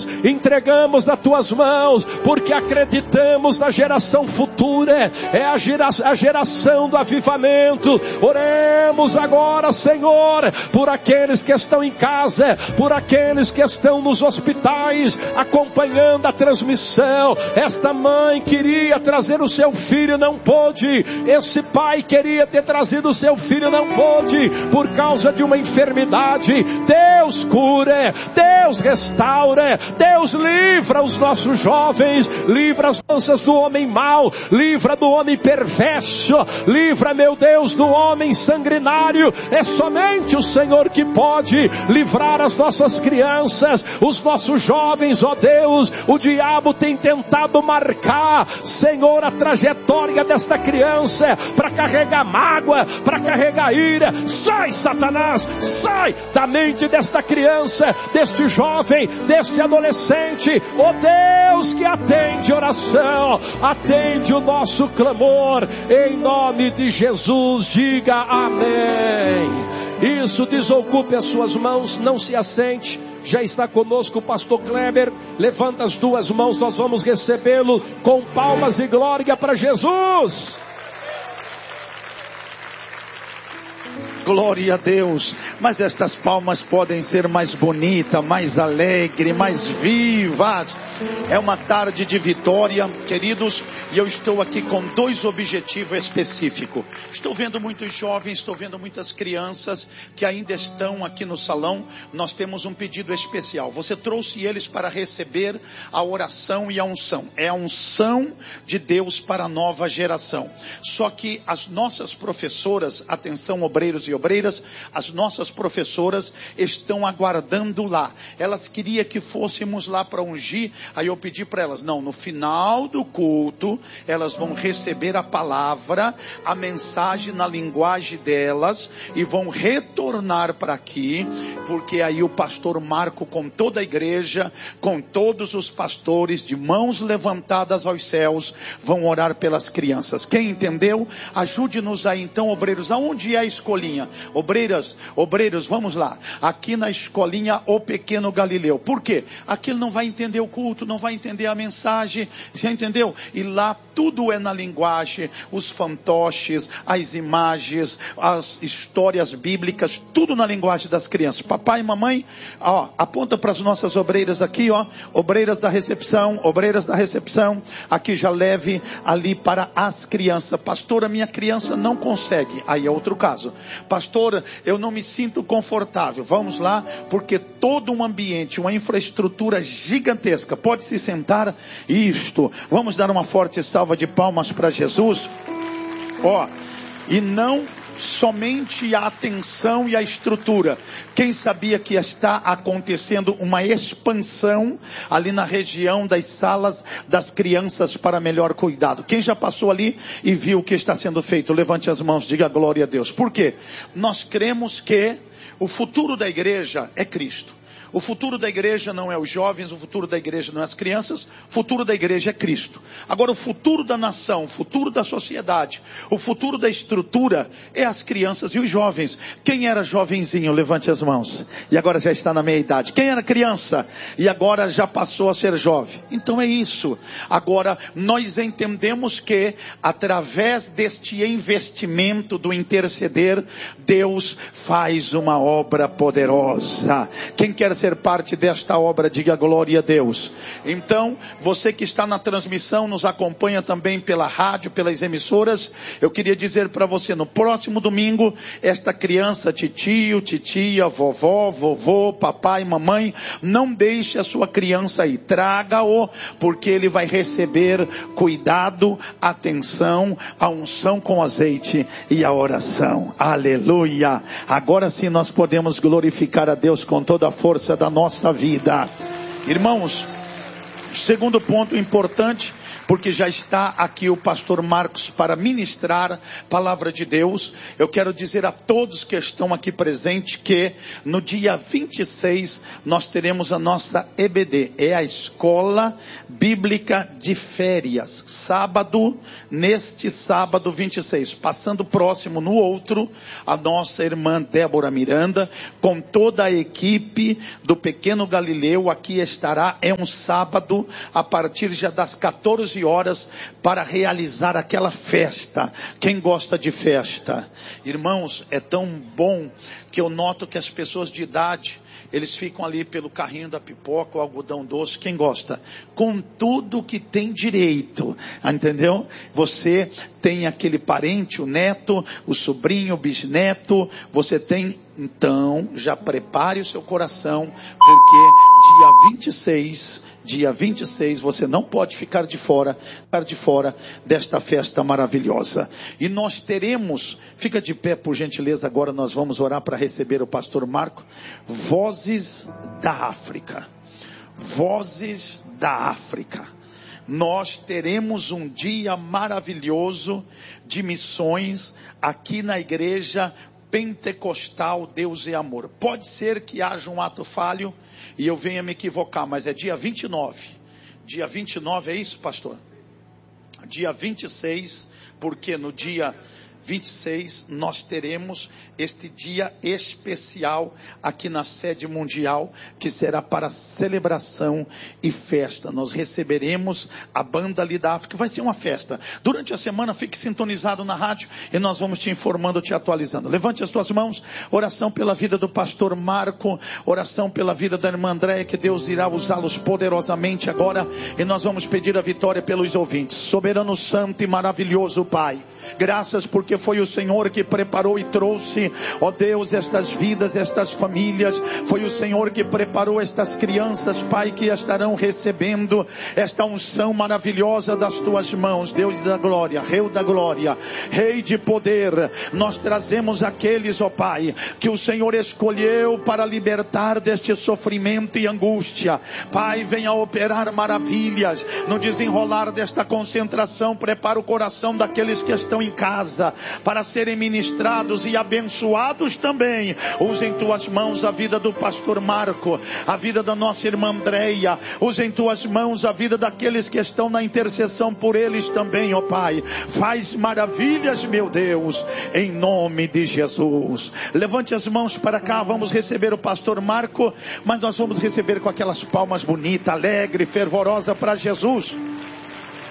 entregamos nas tuas mãos, porque acreditamos na geração futura, é a geração do avivamento. Oremos agora, Senhor, por aqueles que estão em casa, por aqueles que estão nos hospitais, acompanhando a transmissão. Esta mãe queria trazer o seu filho, não pôde. Esse pai queria ter trazido o seu filho, não pôde, por causa de uma enfermidade. Deus cura, Deus restaura, Deus livra os nossos jovens, livra as lanças do homem mau, livra do homem perverso, livra, meu Deus, do homem sanguinário. É somente o Senhor que pode livrar as nossas crianças, os nossos jovens, ó Deus. O diabo tem tentado marcar, Senhor, a trajetória desta criança, para carregar mágoa, para carregar ira. Sai, Satanás, sai da mente desta criança, deste jovem, deste adolescente. Ó Deus, que atende oração, atende o nosso clamor, em nome de Jesus. Diga amém. Isso, desocupe as suas mãos, não se assente. Já está conosco o pastor Kleber. Levanta as duas mãos, nós vamos recebê-lo com palmas e glória para Jesus. Glória a Deus. Mas estas palmas podem ser mais bonitas, mais alegres, mais vivas. É uma tarde de vitória, queridos, e eu estou aqui com dois objetivos específicos. Estou vendo muitos jovens, estou vendo muitas crianças que ainda estão aqui no salão. Nós temos um pedido especial. Você trouxe eles para receber a oração e a unção. É a unção de Deus para a nova geração. Só que as nossas professoras, atenção obreiros e obreiras, as nossas professoras estão aguardando lá. Elas queriam que fôssemos lá para ungir. Aí eu pedi para elas, não, no final do culto, elas vão receber a palavra, a mensagem na linguagem delas, e vão retornar para aqui, porque aí o pastor Marco, com toda a igreja, com todos os pastores, de mãos levantadas aos céus, vão orar pelas crianças. Quem entendeu? Ajude-nos aí então, obreiros. Aonde é a escolinha? Obreiros, vamos lá. Aqui na escolinha O Pequeno Galileu. Por quê? Aqui ele não vai entender o culto, não vai entender a mensagem, você entendeu? E lá tudo é na linguagem, os fantoches, as imagens, as histórias bíblicas, tudo na linguagem das crianças. Papai e mamãe, ó, aponta para as nossas obreiras aqui, ó, obreiras da recepção, aqui já leve ali para as crianças. Pastora, minha criança não consegue. Aí é outro caso. Pastora, eu não me sinto confortável. Vamos lá, porque todo um ambiente, uma infraestrutura gigantesca. Pode se sentar. Isto. Vamos dar uma forte salva de palmas para Jesus. Ó, e não somente a atenção e a estrutura. Quem sabia que está acontecendo uma expansão ali na região das salas das crianças para melhor cuidado? Quem já passou ali e viu o que está sendo feito? Levante as mãos, diga glória a Deus. Por quê? Nós cremos que o futuro da igreja é Cristo. O futuro da igreja não é os jovens, o futuro da igreja não é as crianças, o futuro da igreja é Cristo. Agora o futuro da nação, o futuro da sociedade, o futuro da estrutura é as crianças e os jovens. Quem era jovenzinho, levante as mãos, e agora já está na meia idade. Quem era criança e agora já passou a ser jovem? Então é isso. Agora nós entendemos que através deste investimento do interceder, Deus faz uma obra poderosa. Quem quer ser parte desta obra, diga glória a Deus. Então, você que está na transmissão, nos acompanha também pela rádio, pelas emissoras, eu queria dizer para você, no próximo domingo, esta criança, titio, titia, vovó, vovô, papai, mamãe, não deixe a sua criança aí, traga-o, porque ele vai receber cuidado, atenção, a unção com azeite e a oração. Aleluia! Agora sim nós podemos glorificar a Deus com toda a força da nossa vida. Irmãos, Segundo ponto importante, porque já está aqui o pastor Marcos para ministrar palavra de Deus. Eu quero dizer a todos que estão aqui presentes que no dia 26 nós teremos a nossa EBD, é a Escola Bíblica de Férias. Sábado, neste sábado 26, passando próximo no outro, a nossa irmã Débora Miranda, com toda a equipe do Pequeno Galileu, aqui estará. É um sábado, a partir já das 14 horas, para realizar aquela festa. Quem gosta de festa? Irmãos, é tão bom que eu noto que as pessoas de idade, eles ficam ali pelo carrinho da pipoca, o algodão doce. Quem gosta? Com tudo que tem direito, entendeu? Você tem aquele parente, o neto, o sobrinho, o bisneto, você tem. Então, já prepare o seu coração, porque dia 26, você não pode ficar de fora desta festa maravilhosa. E nós teremos, fica de pé por gentileza, agora nós vamos orar para receber o pastor Marco. Vozes da África. Vozes da África. Nós teremos um dia maravilhoso de missões aqui na igreja Pentecostal Deus é Amor. Pode ser que haja um ato falho e eu venha me equivocar, mas é dia 29. Dia 29 é isso, pastor? Dia 26, porque no dia 26 nós teremos este dia especial aqui na sede mundial, que será para celebração e festa. Nós receberemos a banda ali da África, vai ser uma festa. Durante a semana fique sintonizado na rádio e nós vamos te informando, te atualizando. Levante as suas mãos, oração pela vida do pastor Marco, oração pela vida da irmã Andréia, que Deus irá usá-los poderosamente agora, e nós vamos pedir a vitória pelos ouvintes. Soberano, santo e maravilhoso Pai, graças porque foi o Senhor que preparou e trouxe, ó Deus, estas vidas, estas famílias. Foi o Senhor que preparou estas crianças, Pai, que estarão recebendo esta unção maravilhosa das tuas mãos. Deus da glória, Rei de poder, nós trazemos aqueles, ó Pai, que o Senhor escolheu para libertar deste sofrimento e angústia. Pai, venha operar maravilhas no desenrolar desta concentração. Prepara o coração daqueles que estão em casa para serem ministrados e abençoados também. Usa em tuas mãos a vida do pastor Marco, a vida da nossa irmã Andréia. Usa em tuas mãos a vida daqueles que estão na intercessão por eles também, ó Pai. Faz maravilhas, meu Deus, em nome de Jesus. Levante as mãos para cá, vamos receber o pastor Marco, mas nós vamos receber com aquelas palmas bonitas, alegre, fervorosa para Jesus.